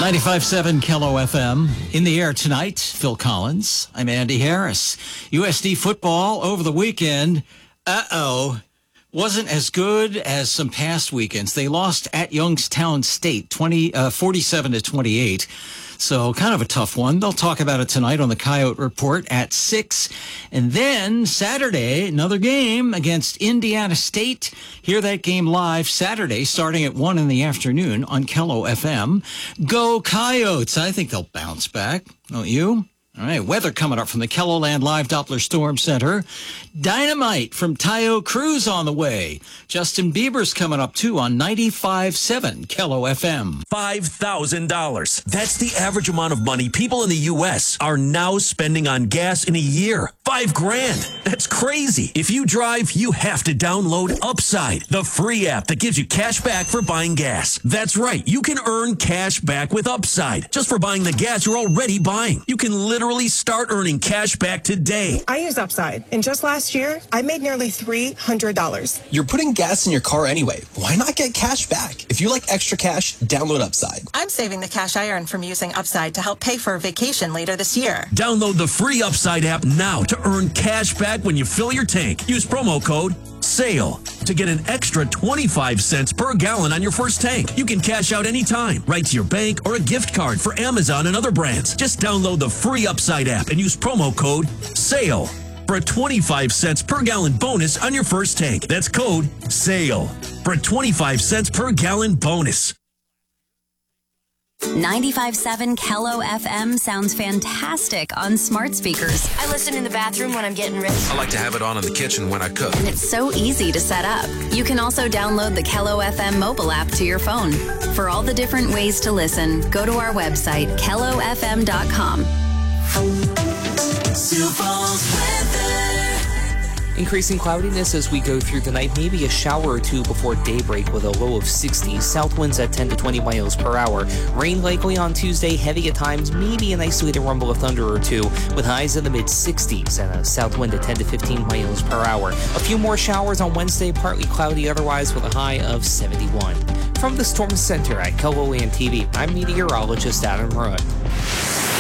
95.7 Kello FM. In the air tonight, Phil Collins. I'm Andy Harris. USD football over the weekend. Wasn't as good as some past weekends. They lost at Youngstown State 47-28. So kind of a tough one. They'll talk about it tonight on the Coyote Report at 6. And then Saturday, another game against Indiana State. Hear that game live Saturday starting at 1 in the afternoon on Kello FM. Go Coyotes. I think they'll bounce back. Don't you? All right, weather coming up from the KELOLAND Live Doppler Storm Center. Dynamite from Tayo Cruz on the way. Justin Bieber's coming up, too, on 95.7 Kello FM. $5,000. That's the average amount of money people in the U.S. are now spending on gas in a year. $5,000. That's crazy. If you drive, you have to download Upside, the free app that gives you cash back for buying gas. That's right. You can earn cash back with Upside just for buying the gas you're already buying. You can literally start earning cash back today. I use Upside, and just last year, I made nearly $300. You're putting gas in your car anyway. Why not get cash back? If you like extra cash, download Upside. I'm saving the cash I earned from using Upside to help pay for a vacation later this year. Download the free Upside app now to earn cash back when you fill your tank. Use promo code SALE to get an extra 25 cents per gallon on your first tank. You can cash out anytime, right to your bank or a gift card for Amazon and other brands. Just download the free Upside app and use promo code SALE for a 25 cents per gallon bonus on your first tank. That's code SALE for a 25 cents per gallon bonus. 95.7 Kello FM sounds fantastic on smart speakers. I listen in the bathroom when I'm getting ready. I like to have it on in the kitchen when I cook. And it's so easy to set up. You can also download the Kello FM mobile app to your phone. For all the different ways to listen, go to our website, kellofm.com. Increasing cloudiness as we go through the night, maybe a shower or two before daybreak with a low of 60. South winds at 10 to 20 miles per hour. Rain likely on Tuesday, heavy at times, maybe an isolated rumble of thunder or two, with highs in the mid-60s and a south wind at 10 to 15 miles per hour. A few more showers on Wednesday, partly cloudy otherwise with a high of 71. From the Storm Center at KELOLAND TV, I'm meteorologist Adam Roy.